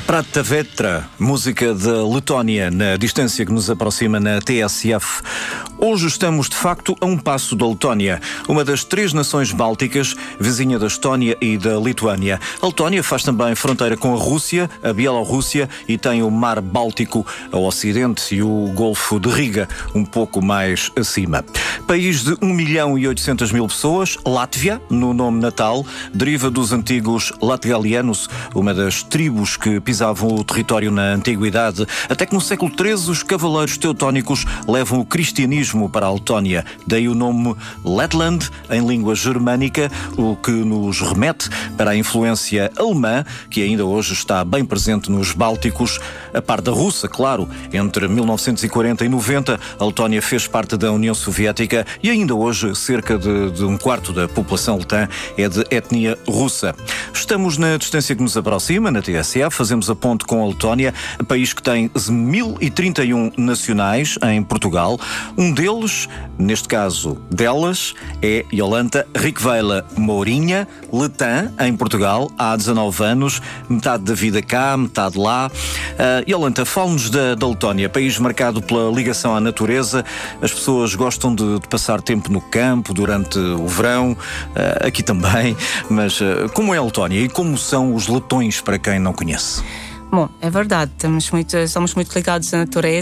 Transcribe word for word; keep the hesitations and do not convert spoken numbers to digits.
Prata Vetra, música da Letónia, na distância que nos aproxima na T S F. Hoje estamos, de facto, a um passo da Letónia, uma das três nações bálticas, vizinha da Estónia e da Lituânia. A Letónia faz também fronteira com a Rússia, a Bielorrússia e tem o Mar Báltico ao ocidente e o Golfo de Riga, um pouco mais acima. País de um milhão e oitocentas mil pessoas, Látvia, no nome natal, deriva dos antigos latgalianos, uma das tribos que pisavam o território na antiguidade, até que no século treze os cavaleiros teutónicos levam o cristianismo para a Letónia. Daí o nome Letland, em língua germânica, o que nos remete para a influência alemã, que ainda hoje está bem presente nos Bálticos, a par da russa, claro. Entre mil novecentos e quarenta e noventa, a Letónia fez parte da União Soviética e ainda hoje cerca de, de um quarto da população letã é de etnia russa. Estamos na distância que nos aproxima, na T S F, fazemos a ponte com a Letónia, país que tem mil e trinta e um nacionais em Portugal. Um deles, neste caso delas, é Jolanta Rickvela Mourinha, letã, em Portugal, há dezanove anos, metade da vida cá, metade lá. Uh, Jolanta, fala-nos da, da Letónia, país marcado pela ligação à natureza. As pessoas gostam de, de passar tempo no campo durante o verão, uh, aqui também, mas uh, como é a Letónia e como são os letões, para quem não conhece? Bom, é verdade, estamos muito, somos muito ligados à natureza.